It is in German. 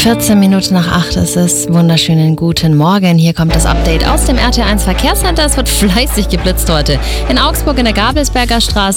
14 Minuten nach 8 ist es. Wunderschönen guten Morgen. Hier kommt das Update aus dem RT1 Verkehrscenter. Es wird fleißig geblitzt heute. In Augsburg in der Gabelsberger Straße